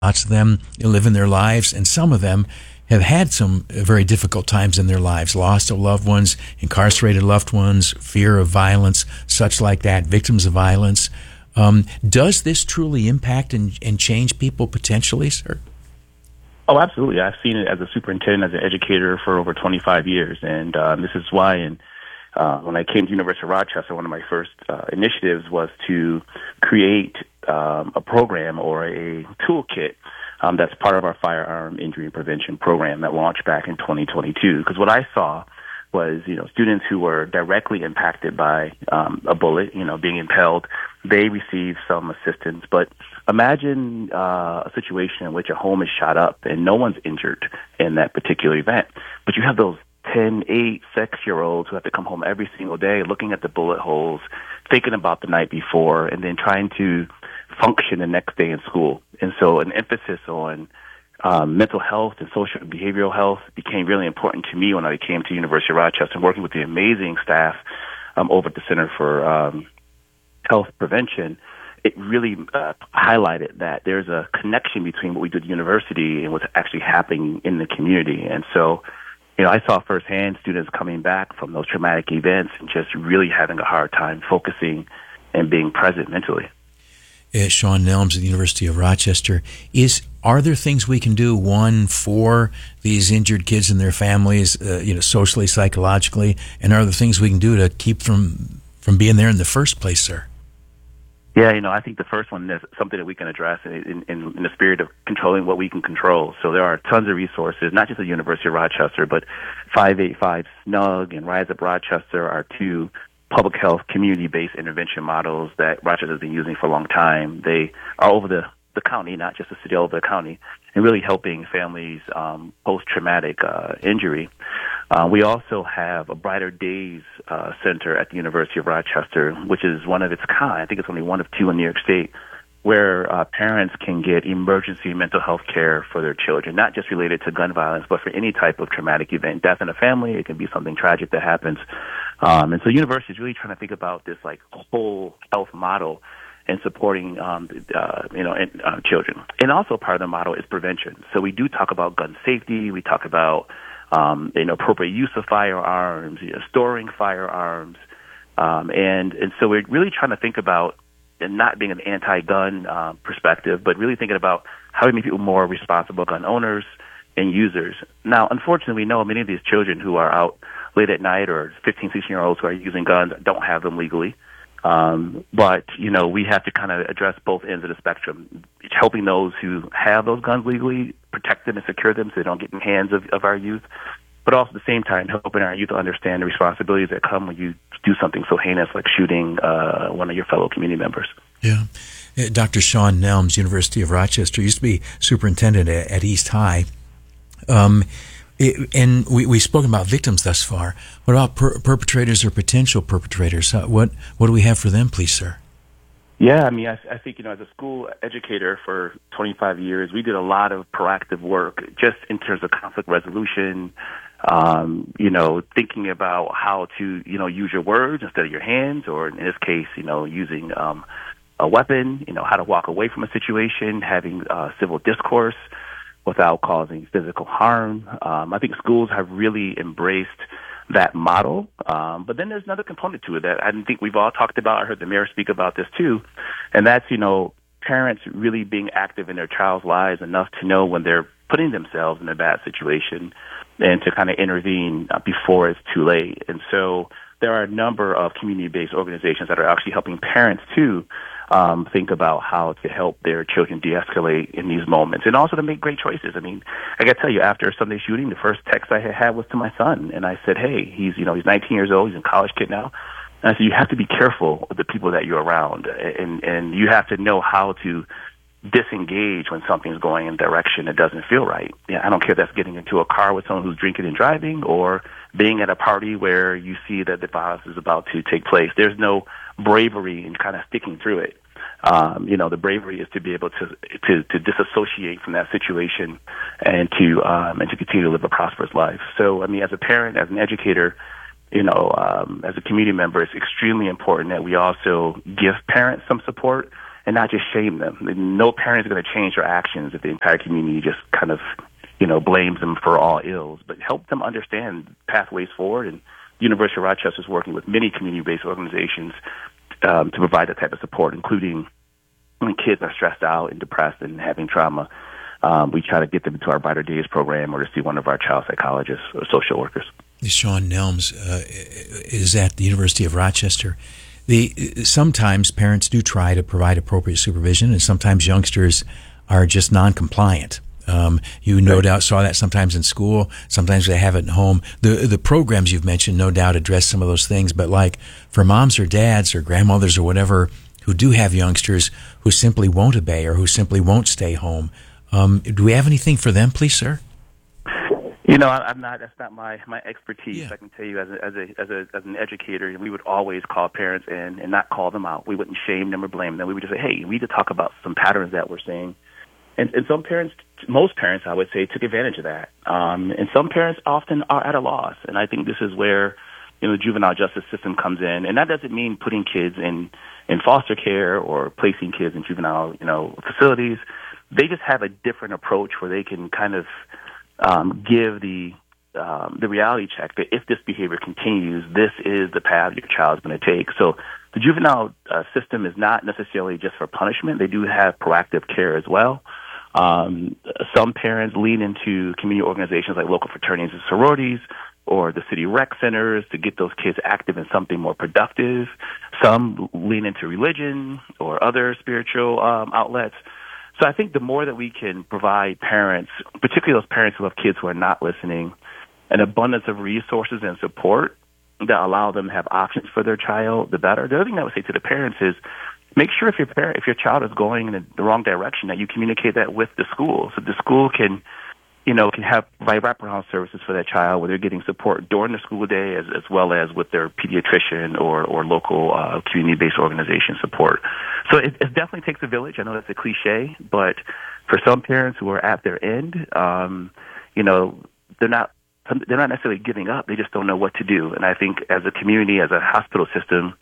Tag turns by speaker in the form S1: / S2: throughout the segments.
S1: Lots of them live in their lives, and some of them have had some very difficult times in their lives, lost of loved ones, incarcerated loved ones, fear of violence, such like that, victims of violence. Does this truly impact and change people potentially, sir?
S2: Oh, absolutely. I've seen it as a superintendent, as an educator for over 25 years, and this is why. When I came to University of Rochester, one of my first initiatives was to create a program or a toolkit that's part of our firearm injury prevention program that launched back in 2022. Because what I saw was, students who were directly impacted by a bullet, being impaled, they received some assistance. But imagine a situation in which a home is shot up and no one's injured in that particular event. But you have those 10, 8, 6-year-olds who have to come home every single day looking at the bullet holes, thinking about the night before, and then trying to function the next day in school. And so an emphasis on mental health and social and behavioral health became really important to me when I came to University of Rochester, working with the amazing staff over at the Center for Health Prevention. It really highlighted that there's a connection between what we do at the university and what's actually happening in the community. And so, I saw firsthand students coming back from those traumatic events and just really having a hard time focusing and being present mentally.
S1: Sean Nelms at the University of Rochester. Are there things we can do, one, for these injured kids and their families, socially, psychologically, and are there things we can do to keep from being there in the first place, sir?
S2: Yeah, I think the first one is something that we can address in the spirit of controlling what we can control. So there are tons of resources, not just at the University of Rochester, but 585 SNUG and Rise Up Rochester are two public health community-based intervention models that Rochester has been using for a long time. They are over the county, not just the city, all over the county, and really helping families post-traumatic injury. We also have a Brighter Days Center at the University of Rochester, which is one of its kind. I think it's only one of two in New York State, where parents can get emergency mental health care for their children, not just related to gun violence, but for any type of traumatic event, death in a family. It can be something tragic that happens. And so the university is really trying to think about this whole health model and supporting children. And also part of the model is prevention. So we do talk about gun safety. We talk about appropriate use of firearms, storing firearms, and so we're really trying to think about, and not being an anti-gun perspective, but really thinking about how we make people more responsible gun owners and users. Now, unfortunately, we know many of these children who are out late at night, or 15, 16-year-olds who are using guns, don't have them legally. But we have to kind of address both ends of the spectrum, helping those who have those guns legally, protect them and secure them so they don't get in the hands of our youth, but also at the same time helping our youth to understand the responsibilities that come when you do something so heinous like shooting one of your fellow community members.
S1: Yeah. Dr. Sean Nelms, University of Rochester, used to be superintendent at East High. And we've spoken about victims thus far. What about perpetrators or potential perpetrators? What do we have for them, please, sir?
S2: Yeah, I think, as a school educator for 25 years, we did a lot of proactive work just in terms of conflict resolution, thinking about how to, use your words instead of your hands, or in this case, using a weapon, how to walk away from a situation, having civil discourse without causing physical harm. I think schools have really embraced that model. But then there's another component to it that I think we've all talked about. I heard the mayor speak about this too. And that's, parents really being active in their child's lives enough to know when they're putting themselves in a bad situation and to kind of intervene before it's too late. And so there are a number of community-based organizations that are actually helping parents too think about how to help their children de-escalate in these moments, and also to make great choices. I got to tell you, after Sunday shooting, the first text I had was to my son, and I said, "Hey, he's 19 years old, he's a college kid now." And I said, "You have to be careful of the people that you're around, and you have to know how to disengage when something's going in a direction that doesn't feel right. I don't care if that's getting into a car with someone who's drinking and driving, or being at a party where you see that the violence is about to take place. There's no bravery in kind of sticking through it. The bravery is to be able to disassociate from that situation and to continue to live a prosperous life. So, as a parent, as an educator, as a community member, it's extremely important that we also give parents some support and not just shame them. No parent is going to change their actions if the entire community just kind of, blames them for all ills, but help them understand pathways forward. And the University of Rochester is working with many community-based organizations to provide that type of support, including when kids are stressed out and depressed and having trauma. We try to get them into our Brighter Days program or to see one of our child psychologists or social workers.
S1: Sean Nelms is at the University of Rochester. Sometimes parents do try to provide appropriate supervision, and sometimes youngsters are just non-compliant. You no doubt saw that sometimes in school. Sometimes they have it at home. The programs you've mentioned no doubt address some of those things, but like for moms or dads or grandmothers or whatever who do have youngsters who simply won't obey or who simply won't stay home, do we have anything for them, please, sir?
S2: I'm not. That's not my expertise.
S1: Yeah.
S2: I can tell you, as an educator, we would always call parents in and not call them out. We wouldn't shame them or blame them. We would just say, "Hey, we need to talk about some patterns that we're seeing." And some parents, most parents, I would say, took advantage of that. And some parents often are at a loss. And I think this is where the juvenile justice system comes in. And that doesn't mean putting kids in foster care or placing kids in juvenile facilities. They just have a different approach where they can kind of give the reality check that if this behavior continues, this is the path your child's going to take. So the juvenile system is not necessarily just for punishment. They do have proactive care as well. Some parents lean into community organizations like local fraternities and sororities or the city rec centers to get those kids active in something more productive. Some lean into religion or other spiritual outlets. So I think the more that we can provide parents, particularly those parents who have kids who are not listening, an abundance of resources and support that allow them to have options for their child, the better. The other thing I would say to the parents is make sure if your child is going in the wrong direction, that you communicate that with the school, so the school can have provide wraparound services for that child where they're getting support during the school day as well as with their pediatrician or local community-based organization support. So it definitely takes a village. I know that's a cliche, but for some parents who are at their end, they're not necessarily giving up. They just don't know what to do. And I think as a community, as a hospital system,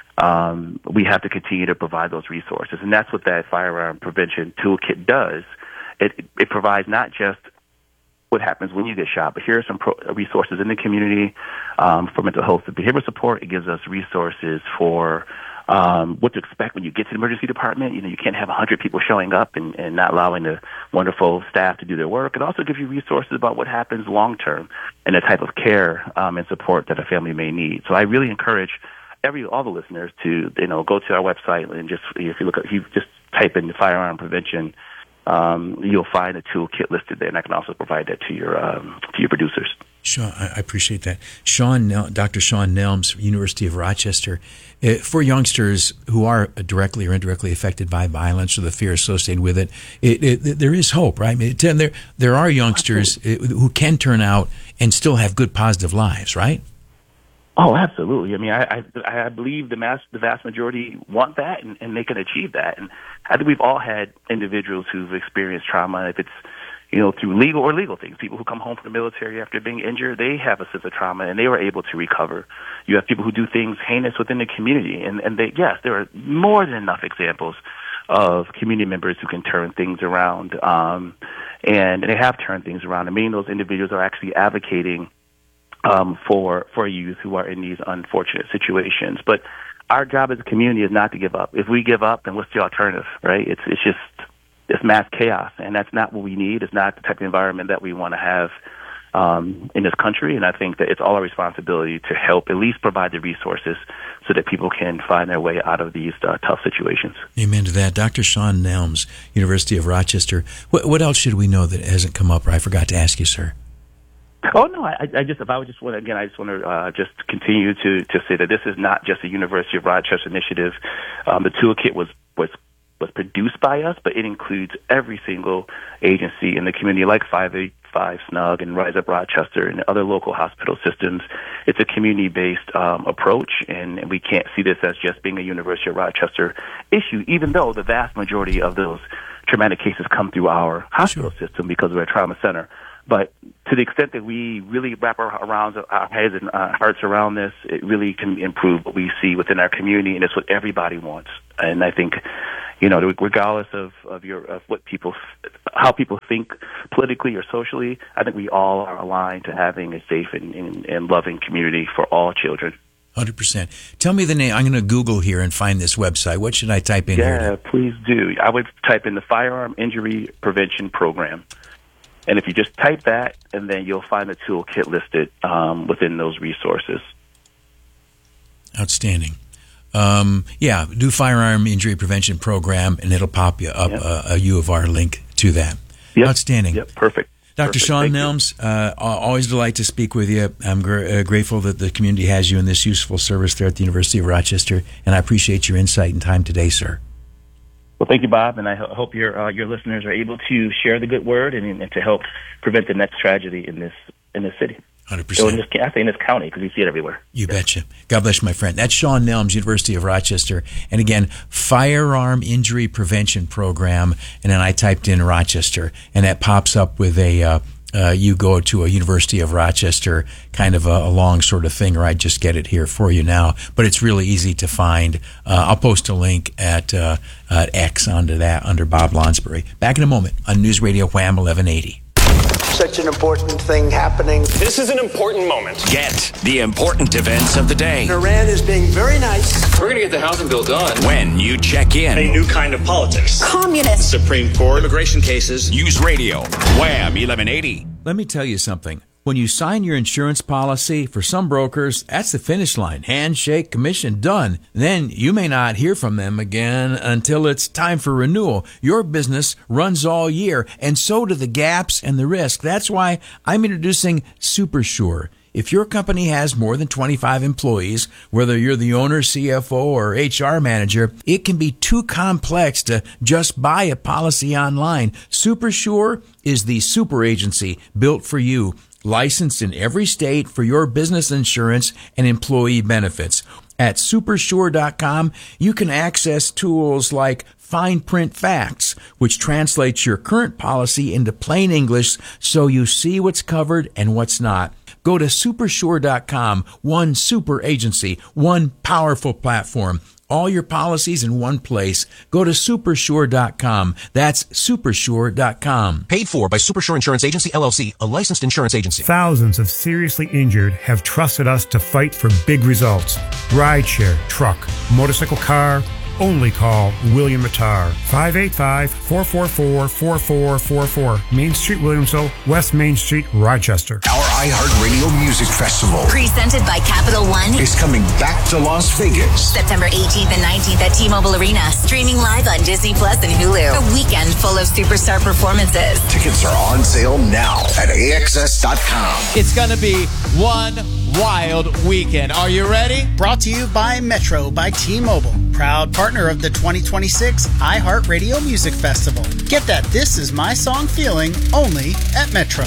S2: we have to continue to provide those resources. And that's what that firearm prevention toolkit does. It provides not just what happens when you get shot, but here are some resources in the community for mental health and behavioral support. It gives us resources for what to expect when you get to the emergency department. You can't have 100 people showing up and not allowing the wonderful staff to do their work. It also gives you resources about what happens long term and the type of care and support that a family may need. So I really encourage all the listeners to go to our website and if you just type in firearm prevention, you'll find a toolkit listed there, and I can also provide that to your producers.
S1: Sean, I appreciate that. Dr. Sean Nelms, University of Rochester. For youngsters who are directly or indirectly affected by violence or the fear associated with it, there is hope, right? There are youngsters who can turn out and still have good, positive lives, right?
S2: Oh, absolutely. I mean, I believe the vast majority want that, and they can achieve that. And I think we've all had individuals who've experienced trauma, if it's through legal things. People who come home from the military after being injured, they have a sense of trauma, and they were able to recover. You have people who do things heinous within the community, and there are more than enough examples of community members who can turn things around, and they have turned things around. And many of those individuals are actually advocating for youth who are in these unfortunate situations. But our job as a community is not to give up. If we give up, then what's the alternative, right? It's mass chaos, and that's not what we need. It's not the type of environment that we want to have in this country. And I think that it's all our responsibility to help at least provide the resources so that people can find their way out of these tough situations.
S1: Amen to that. Dr. Sean Nelms, University of Rochester. What else should we know that hasn't come up or I forgot to ask you, sir?
S2: Oh no! I just want to just continue to say that this is not just a University of Rochester initiative. The toolkit was produced by us, but it includes every single agency in the community, like 585 SNUG and Rise Up Rochester and other local hospital systems. It's a community-based approach, and we can't see this as just being a University of Rochester issue, even though the vast majority of those traumatic cases come through our hospital system because we're a trauma center. But to the extent that we really wrap our heads and hearts around this, it really can improve what we see within our community, and it's what everybody wants. And I think, regardless of how people think politically or socially, I think we all are aligned to having a safe and loving community for all children.
S1: 100%. Tell me the name. I'm going to Google here and find this website. What should I type in here?
S2: Yeah, please do. I would type in the Firearm Injury Prevention Program. And if you just type that, and then you'll find the toolkit listed within those resources.
S1: Outstanding. Do Firearm Injury Prevention Program, and it'll pop you up a U of R link to that.
S2: Yep.
S1: Outstanding.
S2: Yep, perfect.
S1: Dr. Sean Nelms, always a delight to speak with you. I'm grateful that the community has you in this useful service there at the University of Rochester, and I appreciate your insight and time today, sir.
S2: Well, thank you, Bob, and I hope your listeners are able to share the good word and to help prevent the next tragedy in this city.
S1: 100%.
S2: So I say in this county, because we see it everywhere.
S1: You betcha. God bless you, my friend. That's Sean Nelms, University of Rochester. And again, Firearm Injury Prevention Program. And then I typed in Rochester, and that pops up with you go to a University of Rochester kind of a long sort of thing, or I just get it here for you now. But it's really easy to find. I'll post a link at X onto that under Bob Lonsberry. Back in a moment on News Radio Wham 1180.
S3: Such an important thing happening.
S4: This is an important moment.
S5: Get the important events of the day.
S3: Iran is being very nice.
S4: We're going to get the housing bill done.
S5: When you check in.
S4: A new kind of politics.
S6: Communist.
S4: Supreme Court. Immigration cases.
S5: News Radio. Wham 1180.
S1: Let me tell you something. When you sign your insurance policy, for some brokers, that's the finish line. Handshake, commission, done. Then you may not hear from them again until it's time for renewal. Your business runs all year, and so do the gaps and the risk. That's why I'm introducing SuperSure. If your company has more than 25 employees, whether you're the owner, CFO, or HR manager, it can be too complex to just buy a policy online. SuperSure is the super agency built for you, licensed in every state for your business insurance and employee benefits. At supersure.com, you can access tools like Fine Print Facts, which translates your current policy into plain English so you see what's covered and what's not. Go to supersure.com, one super agency, one powerful platform. All your policies in one place. Go to supersure.com. That's supersure.com.
S7: Paid for by Supersure Insurance Agency, LLC, a licensed insurance agency.
S8: Thousands of seriously injured have trusted us to fight for big results. Rideshare, truck, motorcycle, car. Only call William Mattar. 585-444-4444. Main Street, Williamsville, West Main Street, Rochester.
S9: Our iHeartRadio Music Festival,
S6: Presented by Capital One,
S9: is coming back to Las Vegas.
S6: September 18th and 19th at T-Mobile Arena. Streaming live on Disney Plus and Hulu. A weekend full of superstar performances.
S9: Tickets are on sale now at AXS.com.
S10: It's going to be one wild weekend. Are you ready?
S11: Brought to you by Metro by T-Mobile. Proud partner of the 2026 iHeartRadio Music Festival. Get that This Is My Song feeling only at Metro.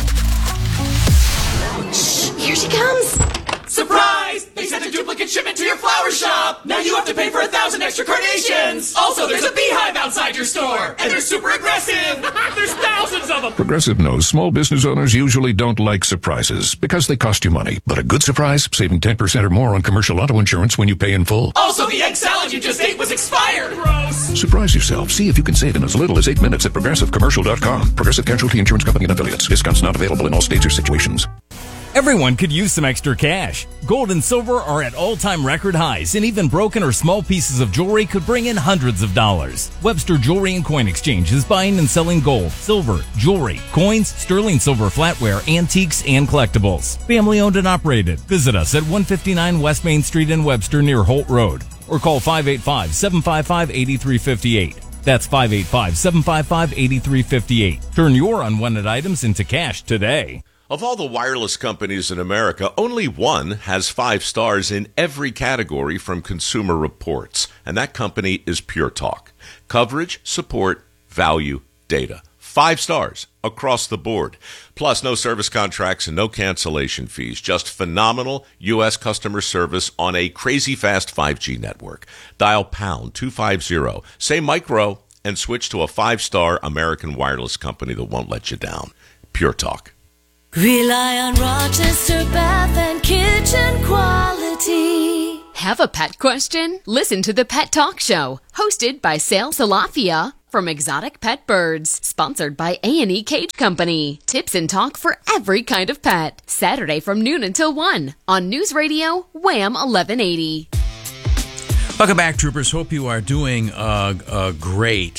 S6: Here she comes.
S12: Surprise! They sent a duplicate shipment to your flower shop! Now you have to pay for 1,000 extra carnations! Also, there's a beehive outside your store! And they're super aggressive! There's thousands of them!
S13: Progressive knows small business owners usually don't like surprises because they cost you money. But a good surprise, saving 10% or more on commercial auto insurance when you pay in full.
S12: Also, the egg salad you just ate was expired! Gross!
S13: Surprise yourself. See if you can save in as little as 8 minutes at ProgressiveCommercial.com. Progressive Casualty Insurance Company and Affiliates. Discounts not available in all states or situations.
S14: Everyone could use some extra cash. Gold and silver are at all-time record highs, and even broken or small pieces of jewelry could bring in hundreds of dollars. Webster Jewelry and Coin Exchange is buying and selling gold, silver, jewelry, coins, sterling silver flatware, antiques, and collectibles. Family owned and operated. Visit us at 159 West Main Street in Webster near Holt Road, or call 585-755-8358. That's 585-755-8358. Turn your unwanted items into cash today.
S15: Of all the wireless companies in America, only one has 5 stars in every category from Consumer Reports, and that company is Pure Talk. Coverage, support, value, data. 5 stars across the board. Plus, no service contracts and no cancellation fees. Just phenomenal U.S. customer service on a crazy fast 5G network. Dial pound 250, say micro, and switch to a 5-star American wireless company that won't let you down. Pure Talk.
S16: Rely on Rochester Bath and Kitchen quality.
S17: Have a pet question? Listen to the Pet Talk Show, hosted by Sal Salafia from Exotic Pet Birds, sponsored by A&E Cage Company. Tips and talk for every kind of pet. Saturday from noon until 1 on News Radio Wham 1180.
S1: Welcome back, troopers. Hope you are doing great.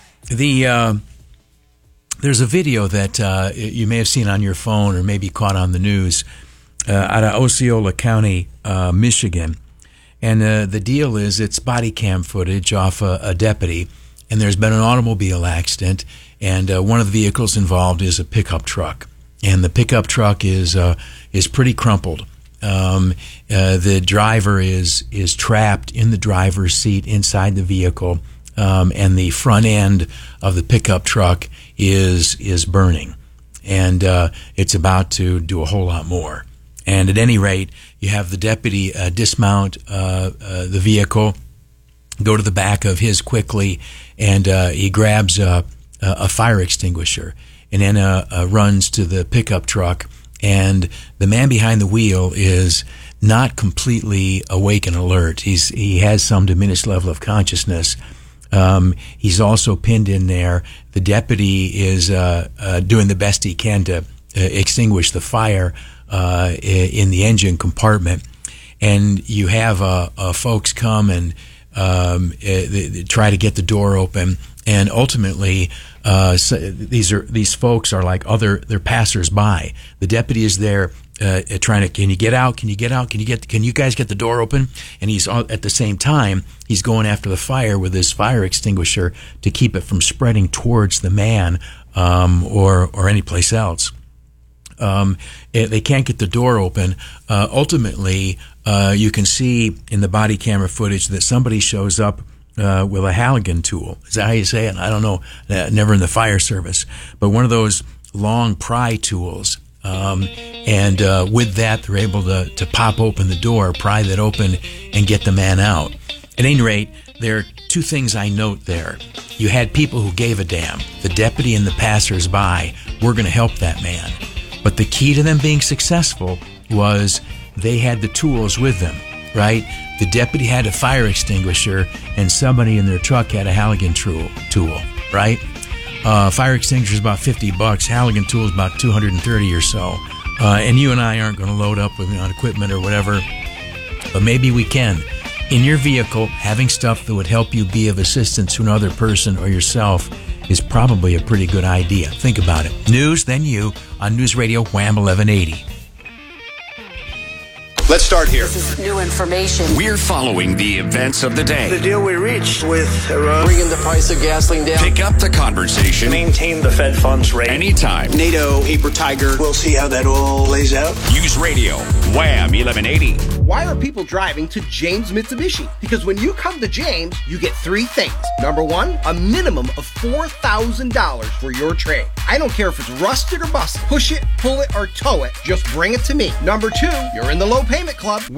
S1: There's a video that you may have seen on your phone or maybe caught on the news out of Osceola County, Michigan. And the deal is it's body cam footage off a deputy, and there's been an automobile accident, and one of the vehicles involved is a pickup truck. And the pickup truck is pretty crumpled. The driver is trapped in the driver's seat inside the vehicle, and the front end of the pickup truck is burning, and it's about to do a whole lot more. And at any rate, you have the deputy dismount the vehicle, go to the back of his quickly, and he grabs a fire extinguisher, and then runs to the pickup truck. And the man behind the wheel is not completely awake and alert. He has some diminished level of consciousness. He's also pinned in there. The deputy is doing the best he can to extinguish the fire in the engine compartment. And you have folks come and try to get the door open. And ultimately, these folks are like they're passers-by. The deputy is there trying to, can you get out? Can you get out? Can you guys get the door open? And he's at the same time, he's going after the fire with his fire extinguisher to keep it from spreading towards the man or any place else. They can't get the door open. Ultimately, you can see in the body camera footage that somebody shows up with a Halligan tool. Is that how you say it? I don't know. Never in the fire service. But one of those long pry tools. And with that, they're able to pop open the door, pry that open, and get the man out. At any rate, there are two things I note there. You had people who gave a damn. The deputy and the passers-by were going to help that man. But the key to them being successful was they had the tools with them, right? The deputy had a fire extinguisher, and somebody in their truck had a Halligan tool, right? Fire extinguisher is about $50. Halligan tool is about $230 or so. And you and I aren't going to load up with equipment or whatever, but maybe we can. In your vehicle, having stuff that would help you be of assistance to another person or yourself is probably a pretty good idea. Think about it. News, then you, on News Radio Wham 1180.
S9: Let's start here.
S16: This is new information.
S5: We're following the events of the day.
S3: The deal we reached with Iran,
S4: Bringing the price of gasoline down.
S5: Pick up the conversation
S4: Maintain the Fed funds rate.
S5: anytime.
S3: NATO, Paper Tiger. We'll see how that all lays out.
S5: News Radio Wham 1180.
S18: Why are people driving to James Mitsubishi? Because when you come to James, you get three things. Number one, a minimum of $4,000 for your trade. I don't care if it's rusted or busted. Push it, pull it, or tow it. Just bring it to me. Number two, you're in the low payment club.